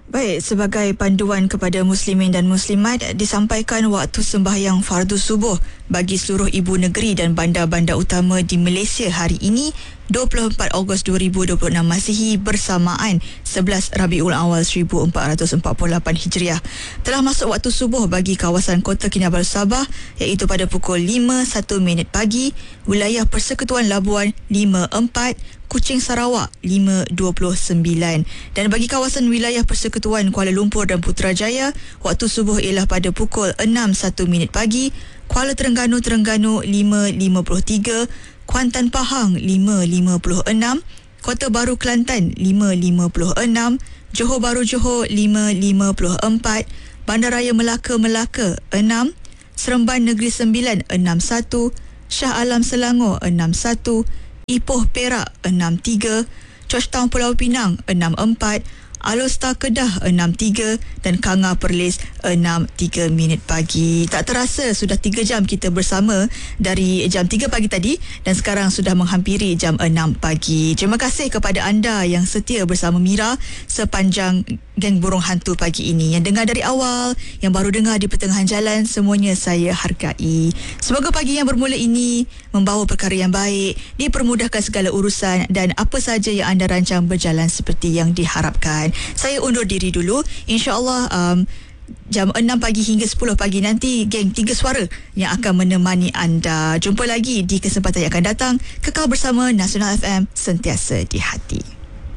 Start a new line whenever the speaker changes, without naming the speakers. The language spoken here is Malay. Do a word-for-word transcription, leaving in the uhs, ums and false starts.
Baik, sebagai panduan kepada muslimin dan muslimat, disampaikan waktu sembahyang fardu subuh bagi seluruh ibu negeri dan bandar-bandar utama di Malaysia hari ini dua puluh empat Ogos dua ribu dua puluh enam Masihi bersamaan sebelas Rabiul Awal seribu empat ratus empat puluh lapan Hijriah. Telah masuk waktu subuh bagi kawasan Kota Kinabalu Sabah iaitu pada pukul lima satu minit pagi, wilayah Persekutuan Labuan lima empat, Kuching Sarawak lima dua puluh sembilan, dan bagi kawasan wilayah Persekutuan Kuala Lumpur dan Putrajaya waktu subuh ialah pada pukul enam satu minit pagi, Kuala Terengganu Terengganu lima lima puluh tiga, Kuantan Pahang lima lima puluh enam, Kota Baru Kelantan lima lima puluh enam, Johor Bahru Johor lima lima puluh empat, Bandaraya Melaka Melaka enam, Seremban Negeri Sembilan enam satu, Shah Alam Selangor enam satu, Ipoh Perak enam tiga, Georgetown Pulau Pinang enam empat, Alor Star Kedah enam tiga dan Kanga Perlis enam tiga minit pagi. Tak terasa sudah tiga jam kita bersama dari jam tiga pagi tadi dan sekarang sudah menghampiri jam enam pagi. Terima kasih kepada anda yang setia bersama Mira sepanjang Geng Burung Hantu pagi ini. Yang dengar dari awal, yang baru dengar di pertengahan jalan, semuanya saya hargai. Semoga pagi yang bermula ini membawa perkara yang baik, dipermudahkan segala urusan dan apa saja yang anda rancang berjalan seperti yang diharapkan. Saya undur diri dulu. InsyaAllah um, jam enam pagi hingga sepuluh pagi nanti geng Tiga Suara yang akan menemani anda. Jumpa lagi di kesempatan yang akan datang. Kekal bersama Nasional F M, sentiasa di hati.